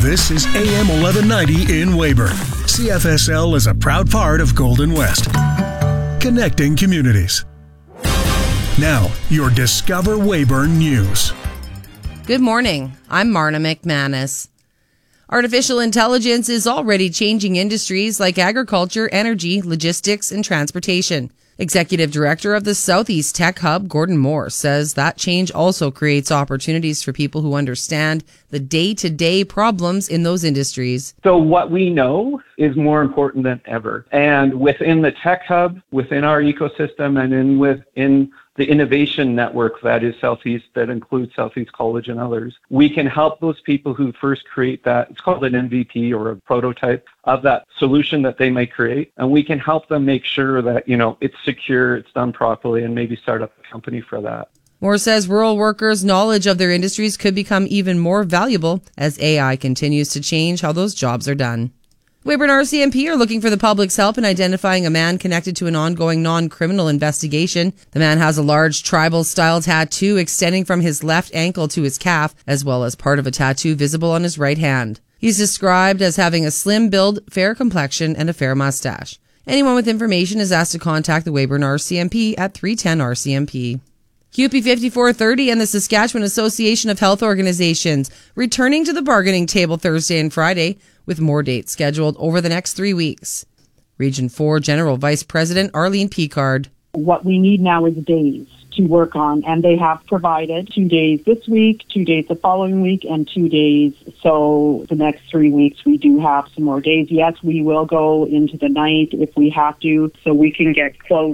This is AM 1190 in Weyburn. CFSL is a proud part of Golden West. Connecting communities. Now, your Discover Weyburn News. Good morning. I'm Marna McManus. Artificial intelligence is already changing industries like agriculture, energy, logistics, and transportation. Executive Director of the Southeast Tech Hub, Gordon Moore, says that change also creates opportunities for people who understand the day-to-day problems in those industries. So what we know is more important than ever. And within the Tech Hub, within our ecosystem, and within the innovation network that is Southeast, that includes Southeast College and others, we can help those people who first create that. It's called an MVP or a prototype of that solution that they may create. And we can help them make sure that, it's secure, it's done properly, and maybe start up a company for that. Moore says rural workers' knowledge of their industries could become even more valuable as AI continues to change how those jobs are done. Weyburn RCMP are looking for the public's help in identifying a man connected to an ongoing non-criminal investigation. The man has a large tribal-style tattoo extending from his left ankle to his calf, as well as part of a tattoo visible on his right hand. He's described as having a slim build, fair complexion, and a fair mustache. Anyone with information is asked to contact the Weyburn RCMP at 310-RCMP. QP 5430 and the Saskatchewan Association of Health Organizations returning to the bargaining table Thursday and Friday, with more dates scheduled over the next 3 weeks. Region 4 General Vice President Arlene Picard. What we need now is days to work on, and they have provided 2 days this week, 2 days the following week, and 2 days. So the next 3 weeks we do have some more days. Yes, we will go into the night if we have to, so we can get close